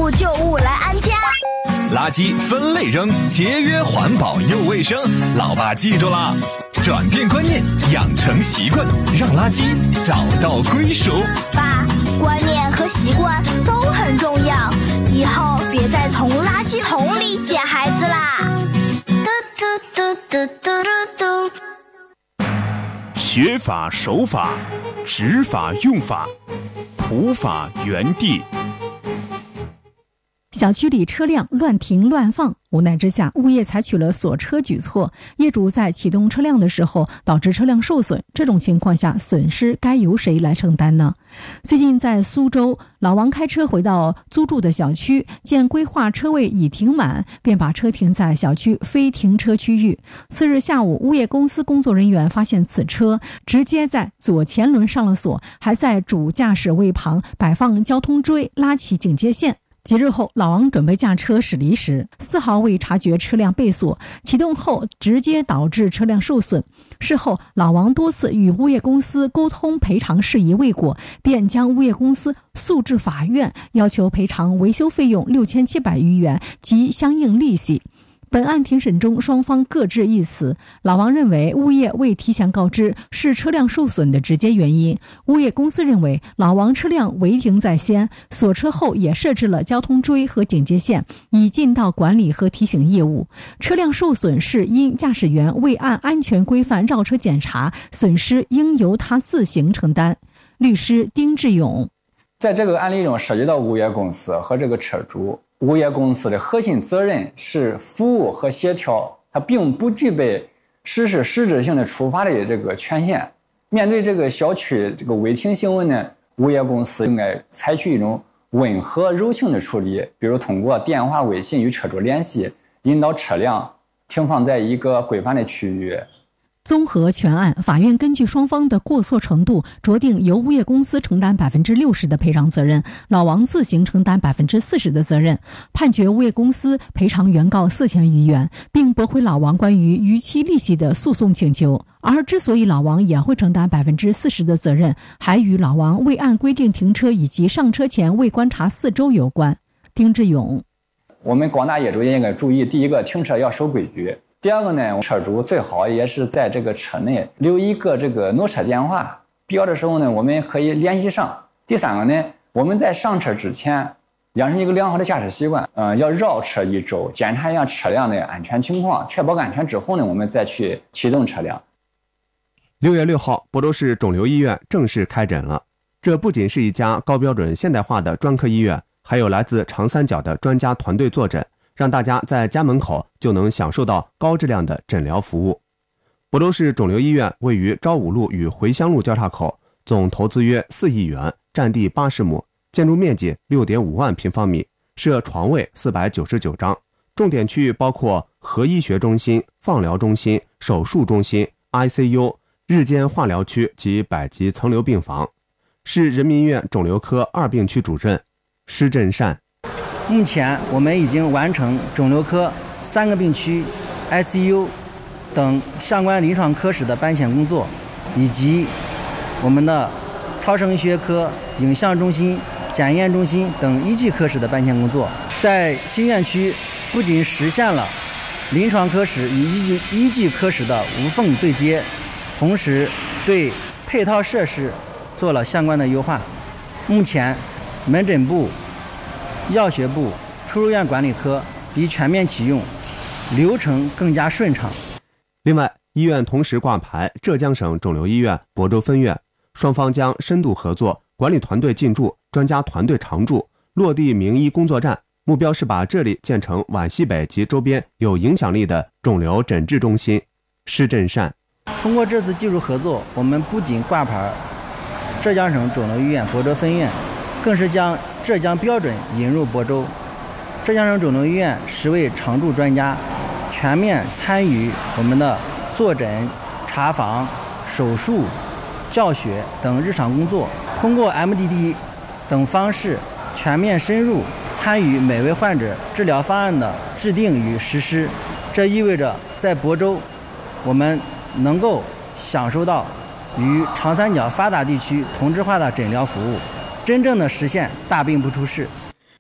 入旧物来安家。 垃圾分类扔，节约环保又卫生。老爸记住了，转变观念，养成习惯，让垃圾找到归属。 爸，观念和习惯都很重要，以后别再从垃圾桶里捡孩子啦。 学法守法，执法用法，普法原地。 小区里车辆乱停乱放，无奈之下，物业采取了锁车举措。业主在启动车辆的时候导致车辆受损，这种情况下损失该由谁来承担呢？最近在苏州，老王开车回到租住的小区，见规划车位已停满，便把车停在小区非停车区域。次日下午，物业公司工作人员发现此车直接在左前轮上了锁，还在主驾驶位旁摆放交通锥，拉起警戒线。几日后，老王准备驾车驶离时，丝毫未察觉车辆被锁，启动后直接导致车辆受损。事后，老王多次与物业公司沟通赔偿事宜未果，便将物业公司诉至法院，要求赔偿维修费用6700余元及相应利息。本案庭审中，双方各执一词。老王认为物业未提前告知是车辆受损的直接原因，物业公司认为老王车辆违停在先，锁车后也设置了交通锥和警戒线，已尽到管理和提醒业务。车辆受损是因驾驶员未按安全规范绕车检查，损失应由他自行承担。律师丁志勇， 在这个案例中涉及到物业公司和这个车主，物业公司的核心责任是服务和协调，它并不具备实施实质性的处罚的这个权限。面对这个小区这个违停行为呢，物业公司应该采取一种温和柔性的处理，比如通过电话、微信与车主联系，引导车辆停放在一个规范的区域。 综合全案，法院根据双方的过错程度，酌定由物业公司承担60%的赔偿责任，老王自行承担40%的责任，判决物业公司赔偿原告4000余元，并驳回老王关于逾期利息的诉讼请求。而之所以老王也会承担40%的责任，还与老王未按规定停车以及上车前未观察四周有关。丁志勇， 我们广大业主也应该注意，第一个，停车要守规矩。第二个呢，车主最好也是在这个车内留一个这个挪车电话，必要的时候呢，我们可以联系上。第三个呢，我们在上车之前养成一个良好的驾驶习惯，要绕车一周，检查一下车辆的安全情况，确保安全之后呢，我们再去启动车辆。 6月6号，亳州市肿瘤医院正式开诊了。这不仅是一家高标准现代化的专科医院，还有来自长三角的专家团队坐诊，让大家在家门口就能享受到高质量的诊疗服务。亳州市肿瘤医院位于昭武路与回乡路交叉口，总投资约4亿元，占地80亩，建筑面积6.5万平方米，设床位499张。重点区域包括核医学中心、放疗中心、手术中心、ICU、日间化疗区及百级层流病房。市人民医院肿瘤科2病区主任施振善， 目前我们已经完成肿瘤科3个病区、ICU 等相关临床科室的搬迁工作，以及我们的超声医学科、影像中心、检验中心等一级科室的搬迁工作。在新院区不仅实现了临床科室与一级科室的无缝对接，同时对配套设施做了相关的优化。目前门诊部、药学部、出入院管理科已全面启用，流程更加顺畅。 另外，医院同时挂牌浙江省肿瘤医院亳州分院，双方将深度合作，管理团队进驻，专家团队常驻，落地名医工作站，目标是把这里建成皖西北及周边有影响力的肿瘤诊治中心。施振善， 通过这次技术合作，我们不仅挂牌浙江省肿瘤医院亳州分院，更是将浙江标准引入亳州。浙江省肿瘤医院10位常驻专家全面参与我们的坐诊、查房、手术、教学等日常工作，通过 MDT 等方式全面深入参与每位患者治疗方案的制定与实施。这意味着在亳州，我们能够享受到与长三角发达地区同质化的诊疗服务，真正的实现大病不出事。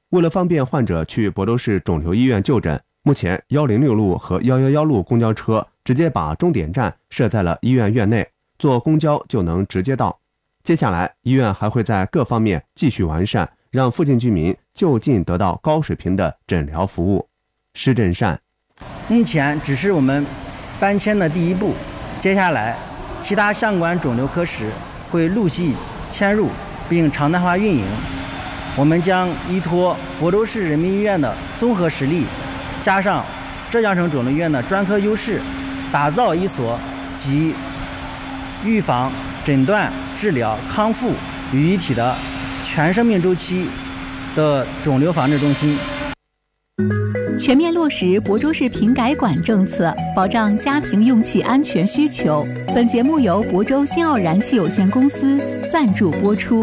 为了方便患者去亳州市肿瘤医院就诊，目前106路和111路公交车直接把终点站设在了医院院内，坐公交就能直接到。接下来，医院还会在各方面继续完善，让附近居民就近得到高水平的诊疗服务。施振善， 目前只是我们搬迁的第一步，接下来其他相关肿瘤科室会陆续迁入并常态化运营。我们将依托亳州市人民医院的综合实力，加上浙江省肿瘤医院的专科优势，打造一所集预防、诊断、治疗、康复于一体的全生命周期的肿瘤防治中心。 全面落实亳州市平改管政策，保障家庭用气安全需求。本节目由亳州新奥燃气有限公司赞助播出。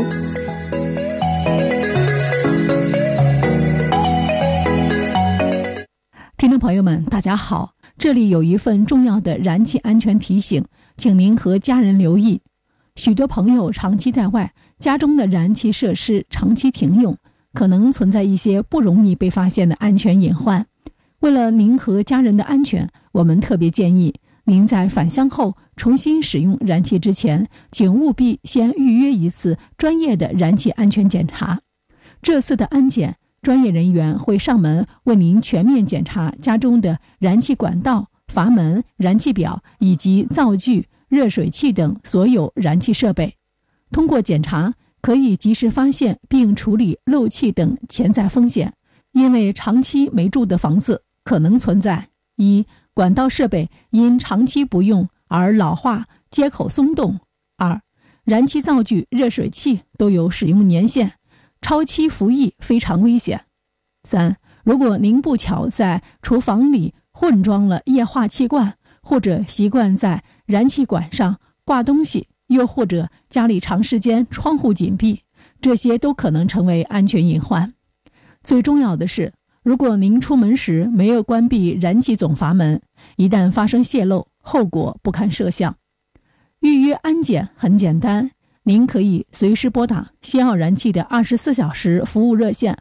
听众朋友们，大家好，这里有一份重要的燃气安全提醒，请您和家人留意。许多朋友长期在外，家中的燃气设施长期停用，可能存在一些不容易被发现的安全隐患。为了您和家人的安全，我们特别建议您在返乡后重新使用燃气之前，请务必先预约一次专业的燃气安全检查。这次的安检，专业人员会上门为您全面检查家中的燃气管道、阀门、燃气表以及灶具、热水器等所有燃气设备。通过检查，可以及时发现并处理漏气等潜在风险，因为长期没住的房子可能存在：一、管道设备因长期不用而老化、接口松动；二、燃气灶具、热水器都有使用年限，超期服役非常危险；三、如果您不巧在厨房里混装了液化气罐，或者习惯在燃气管上挂东西，又或者家里长时间窗户紧闭，这些都可能成为安全隐患。最重要的是，如果您出门时没有关闭燃气总阀门，一旦发生泄漏，后果不堪设想。预约安检很简单，您可以随时拨打新奥燃气的24小时服务热线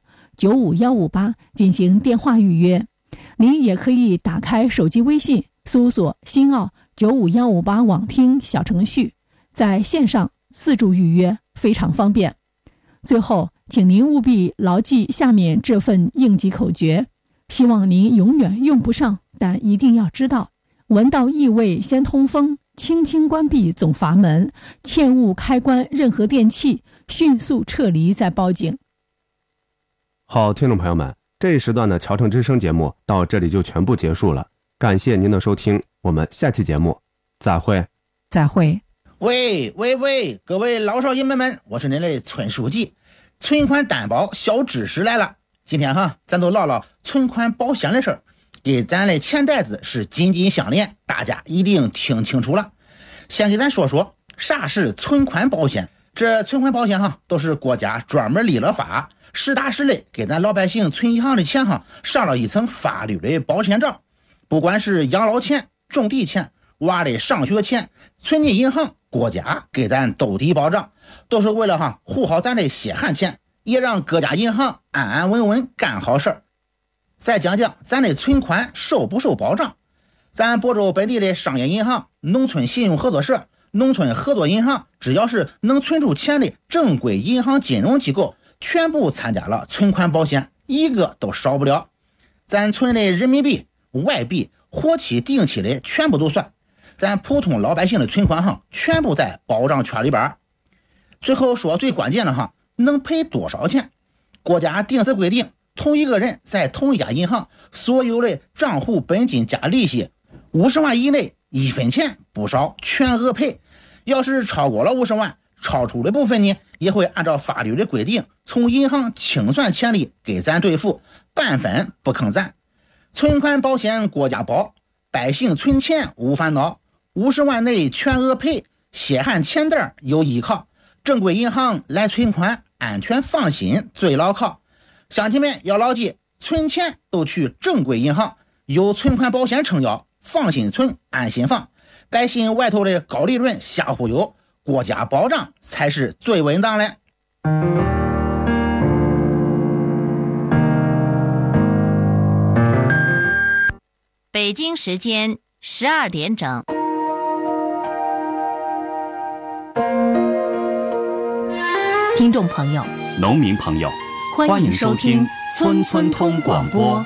95158进行电话预约。您也可以打开手机微信，搜索新奥95158网听小程序，在线上自助预约，非常方便。最后，请您务必牢记下面这份应急口诀，希望您永远用不上，但一定要知道：闻到异味先通风，轻轻关闭总阀门，切勿开关任何电器，迅速撤离再报警。 好，听众朋友们，这一时段的桥城之声节目到这里就全部结束了，感谢您的收听，我们下期节目再会。 再会。 喂，各位老少爷们，我是您的村书记。存款担保小知识来了，今天咱都唠唠存款保险的事儿，跟咱的钱袋子是紧紧相连，大家一定听清楚了。先给咱说说啥是存款保险。这存款保险都是国家专门立了法，实打实的给咱老百姓存银行的钱上了一层法律的保险罩。不管是养老钱、种地钱、娃的上学钱，存进银行，国家给咱兜底保障，都是为了护好咱的血汗钱，也让各家银行安安稳稳干好事儿。再讲讲咱的存款受不受保障。咱亳州本地的商业银行、农村信用合作社、农村合作银行，只要是能存出钱的正规银行金融机构，全部参加了存款保险，一个都少不了。咱存的人民币、外币、活期、定期的全部都算，咱普通老百姓的存款全部在保障圈里边。最后说最关键的能赔多少钱？国家定时规定，同一个人在同一家银行所有的账户本金加利息50万以内，1分钱不少，全额赔。要是超过了50万，超出的部分呢，也会按照法律的规定从银行清算钱里给咱兑付，半分不坑咱。存款保险国家保，百姓存钱无烦恼，50万内全额赔，血汗钱袋有依靠，正规银行来存款，安全放心最牢靠。乡亲们要牢记，存钱都去正规银行，有存款保险撑腰，放心存，安心放。百姓外头的高利润瞎忽悠，国家保障才是最稳当的。 北京时间12点整。听众朋友， 农民朋友， 欢迎收听村村通广播。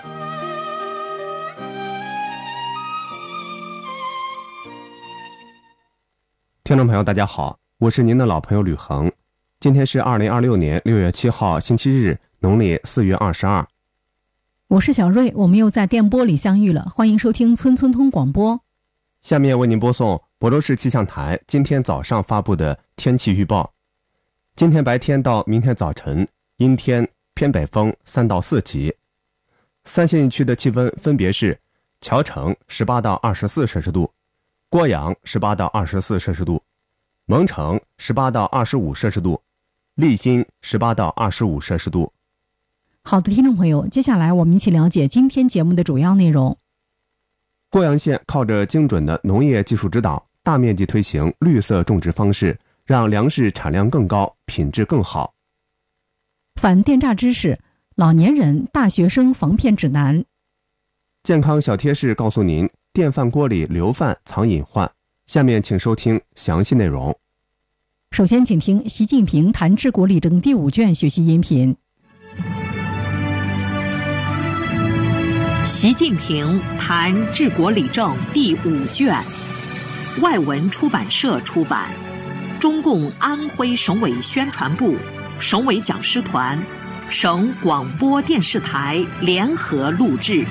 听众朋友大家好，我是您的老朋友吕恒。今天是2026年6月7号星期日，农历4月22。 我是小瑞，我们又在电波里相遇了，欢迎收听村村通广播。 下面为您播送亳州市气象台今天早上发布的天气预报。今天白天到明天早晨阴天，偏北风3到4级。三县一区的气温分别是谯城18到24摄氏度，郭阳18到24摄氏度，蒙城18到25摄氏度，利辛18到25摄氏度。 好的，听众朋友，接下来我们一起了解今天节目的主要内容。 郭阳县靠着精准的农业技术指导，大面积推行绿色种植方式，让粮食产量更高，品质更好。 反电诈知识，老年人、大学生防骗指南。 健康小贴士告诉您，电饭锅里留饭藏隐患。下面请收听详细内容。 首先请听习近平谈治国理政第5卷学习音频。 习近平谈治国理政第5卷，外文出版社出版，中共安徽省委宣传部、省委讲师团、省广播电视台联合录制。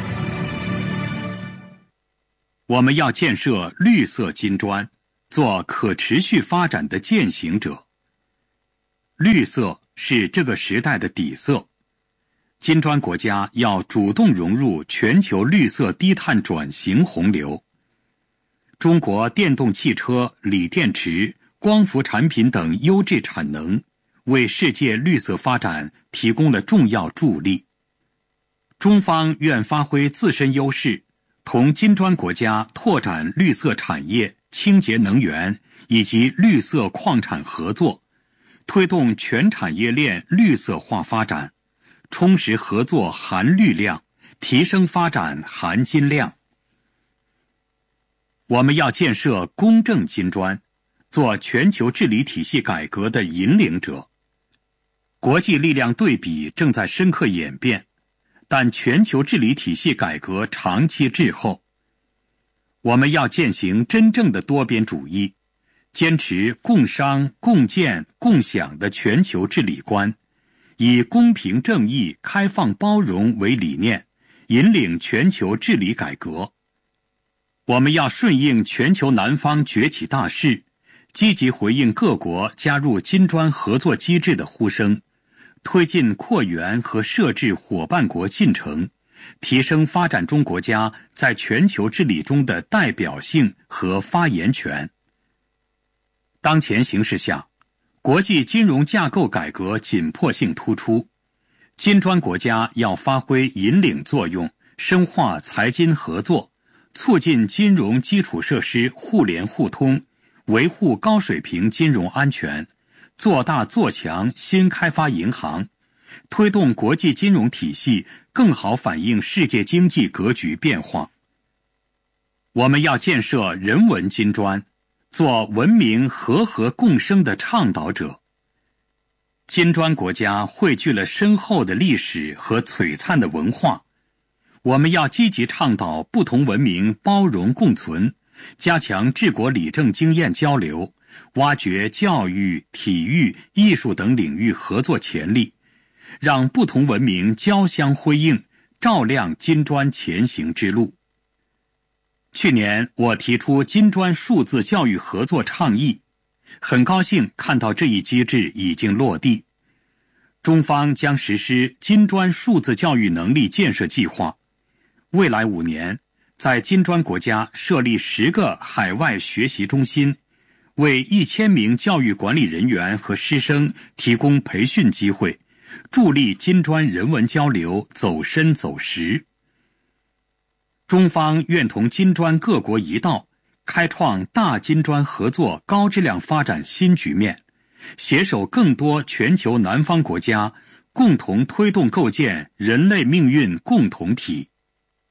我们要建设绿色金砖，做可持续发展的践行者。绿色是这个时代的底色。金砖国家要主动融入全球绿色低碳转型洪流。中国电动汽车、锂电池、光伏产品等优质产能，为世界绿色发展提供了重要助力。中方愿发挥自身优势，同金砖国家拓展绿色产业、清洁能源以及绿色矿产合作，推动全产业链绿色化发展，充实合作含绿量，提升发展含金量。我们要建设公正金砖，做全球治理体系改革的引领者。国际力量对比正在深刻演变，但全球治理体系改革长期滞后。我们要践行真正的多边主义，坚持共商、共建、共享的全球治理观，以公平正义、开放包容为理念，引领全球治理改革。我们要顺应全球南方崛起大势，积极回应各国加入金砖合作机制的呼声，推进扩员和设置伙伴国进程，提升发展中国家在全球治理中的代表性和发言权。当前形势下，国际金融架构改革紧迫性突出，金砖国家要发挥引领作用，深化财金合作，促进金融基础设施互联互通，维护高水平金融安全，做大做强新开发银行，推动国际金融体系更好反映世界经济格局变化。我们要建设人文金砖，做文明和合共生的倡导者。金砖国家汇聚了深厚的历史和璀璨的文化，我们要积极倡导不同文明包容共存，加强治国理政经验交流，挖掘教育、体育、艺术等领域合作潜力，让不同文明交相辉映，照亮金砖前行之路。去年我提出金砖数字教育合作倡议，很高兴看到这一机制已经落地。中方将实施金砖数字教育能力建设计划，未来5年，在金砖国家设立10个海外学习中心，为1000名教育管理人员和师生提供培训机会，助力金砖人文交流走深走实。中方愿同金砖各国一道，开创大金砖合作高质量发展新局面，携手更多全球南方国家，共同推动构建人类命运共同体。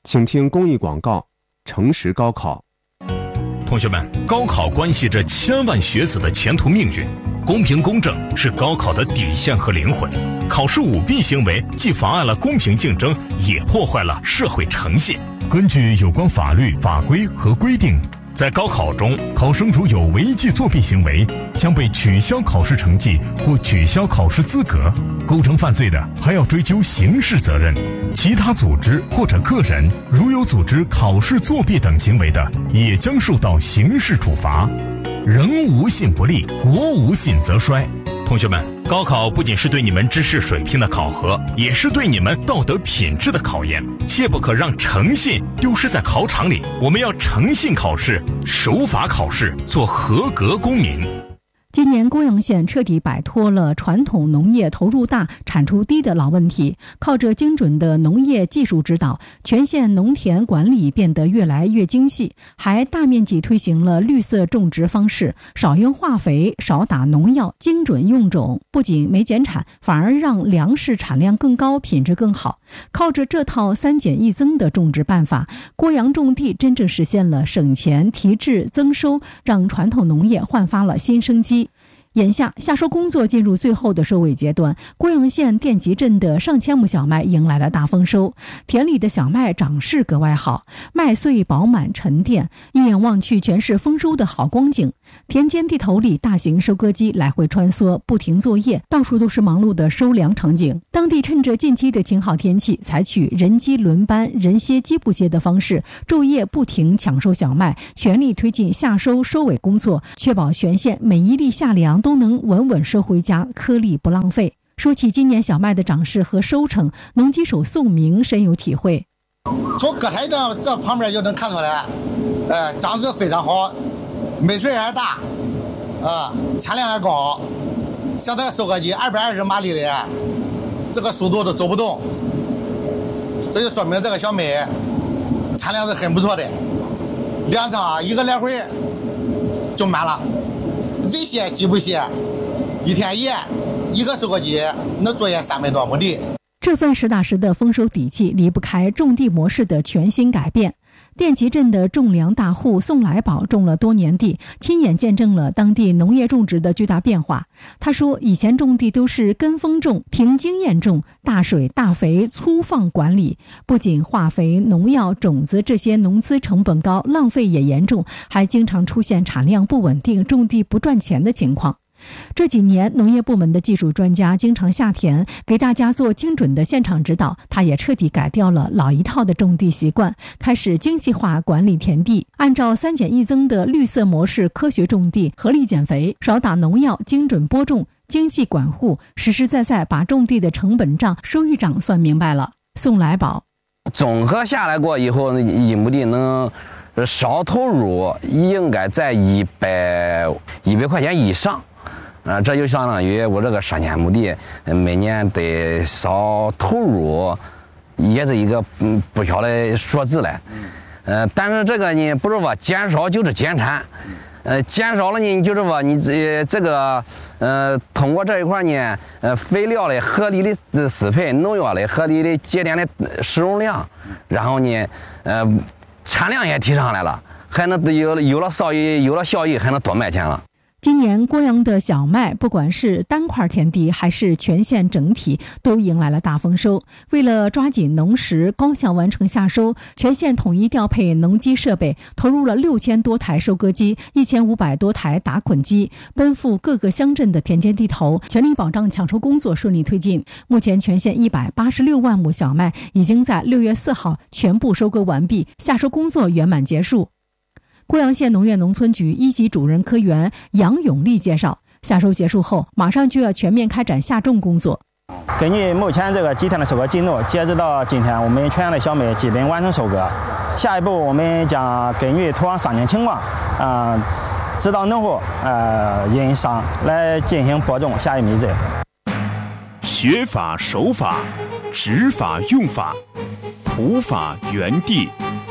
请听公益广告，诚实高考。 同学们，高考关系着千万学子的前途命运，公平公正是高考的底线和灵魂。考试舞弊行为既妨碍了公平竞争，也破坏了社会诚信。根据有关法律法规和规定，在高考中，考生如有违纪作弊行为，将被取消考试成绩或取消考试资格。构成犯罪的，还要追究刑事责任。其他组织或者个人如有组织考试作弊等行为的，也将受到刑事处罚。人无信不立，国无信则衰。同学们，高考不仅是对你们知识水平的考核，也是对你们道德品质的考验，切不可让诚信丢失在考场里。我们要诚信考试，守法考试，做合格公民。 今年公阳县彻底摆脱了传统农业投入大、产出低的老问题，靠着精准的农业技术指导，全县农田管理变得越来越精细，还大面积推行了绿色种植方式，少用化肥、少打农药，精准用种，不仅没减产，反而让粮食产量更高，品质更好。靠着这套3减1增的种植办法，郭阳种地真正实现了省钱、提质、增收，让传统农业焕发了新生机。眼下夏收工作进入最后的收尾阶段，郭阳县电集镇的上千亩小麦迎来了大丰收，田里的小麦长势格外好，麦穗饱满沉淀，一眼望去全是丰收的好光景。田间地头里大型收割机来回穿梭，不停作业，到处都是忙碌的收粮场景。当地趁着近期的晴好天气，采取人机轮班、人歇机不歇的方式，昼夜不停抢收小麦，全力推进夏收收尾工作，确保全县每一粒夏粮都能稳稳收回家，颗粒不浪费。说起今年小麦的长势和收成，农机手宋明深有体会。 从割台这旁边就能看出来，长势非常好，麦穗还大，产量还高。像这个收割机220马力的，这个速度都走不动，这就说明这个小麦产量是很不错的。2趟一个来回就满了，人歇机不歇，一天一夜，一个收割机能作业300多亩地。 这份实打实的丰收底气离不开种地模式的全新改变。电集镇的种粮大户宋来宝种了多年地，亲眼见证了当地农业种植的巨大变化。他说，以前种地都是跟风种，凭经验种，大水大肥粗放管理，不仅化肥、农药、种子这些农资成本高，浪费也严重，还经常出现产量不稳定、种地不赚钱的情况。这几年，农业部门的技术专家经常下田，给大家做精准的现场指导。他也彻底改掉了老一套的种地习惯，开始精细化管理田地，按照3减1增的绿色模式科学种地，合理减肥，少打农药，精准播种，精细管护，实实在在把种地的成本账、收益账算明白了。宋来宝综合下来过以后，一亩地能少投入应该在100块钱以上。这就相当于我这个3000亩地，每年得少投入，也是一个不小的数字了。但是这个呢，不是说减少就是减产，减少了呢，就是说你这个通过这一块呢，肥料的合理的施配，农药的合理的节点的使用量，然后呢，产量也提上来了，还能有了效益，还能多卖钱了。 今年郭阳的小麦，不管是单块田地还是全县整体，都迎来了大丰收。为了抓紧农时，高效完成夏收，全县统一调配农机设备，投入了6000多台收割机、1500多台打捆机，奔赴各个乡镇的田间地头，全力保障抢收工作顺利推进。目前全县186万亩小麦已经在6月4号全部收割完毕，夏收工作圆满结束。郭阳县农业农村局1级主任科员杨永利介绍，夏收结束后，马上就要全面开展夏种工作。 根据目前这个几天的收割进度，截止到今天，我们全县的小麦基本完成收割。下一步，我们将根据土壤伤情情况，指导农户因伤来进行播种下一米子。 学法、守法、执法、用法、普法原地。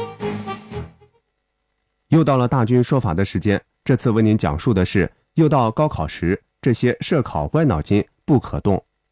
又到了大军说法的时间，这次为您讲述的是，又到高考时，这些涉考歪脑筋不可动。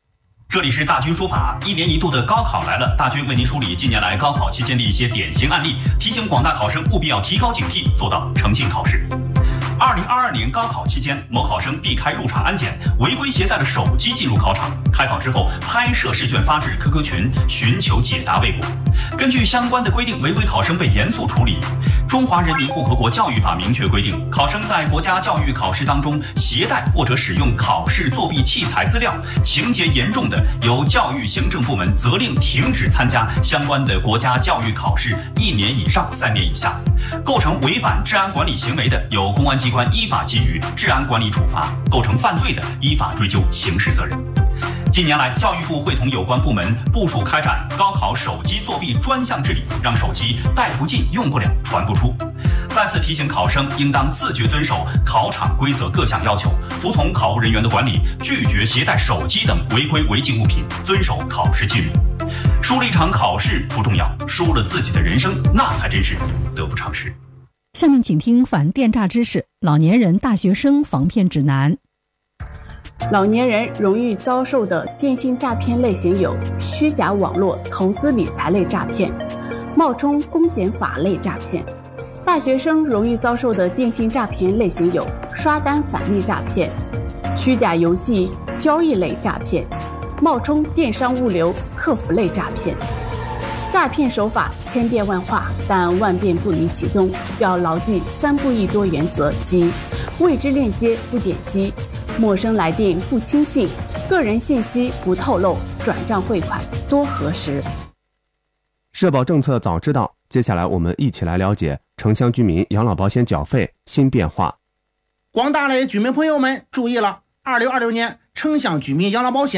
这里是大军说法，一年一度的高考来了，大军为您梳理近年来高考期间的一些典型案例，提醒广大考生务必要提高警惕，做到诚信考试。2022年高考期间，某考生避开入场安检，违规携带了手机进入考场。开考之后，拍摄试卷发至 QQ 群，寻求解答未果。根据相关的规定，违规考生被严肃处理。中华人民共和国教育法明确规定，考生在国家教育考试当中携带或者使用考试作弊器材资料，情节严重的，由教育行政部门责令停止参加相关的国家教育考试1年以上3年以下。构成违反治安管理行为的，由公安机关依法给予治安管理处罚；构成犯罪的，依法追究刑事责任。近年来，教育部会同有关部门部署开展高考手机作弊专项治理，让手机带不进、用不了、传不出。再次提醒考生应当自觉遵守考场规则各项要求，服从考务人员的管理，拒绝携带手机等违规违禁物品，遵守考试纪律。输了一场考试不重要，输了自己的人生，那才真是得不偿失。 下面请听反电诈知识：老年人、大学生防骗指南。 老年人容易遭受的电信诈骗类型有虚假网络投资理财类诈骗、冒充公检法类诈骗；大学生容易遭受的电信诈骗类型有刷单返利诈骗、虚假游戏交易类诈骗、冒充电商物流客服类诈骗。诈骗手法千变万化，但万变不离其宗，要牢记3不1多原则，即未知链接不点击，陌生来电不轻信，个人信息不透露，转账汇款多核实。 社保政策早知道，接下来我们一起来了解城乡居民养老保险缴费新变化。 广大的居民朋友们注意了，26年城乡居民养老保险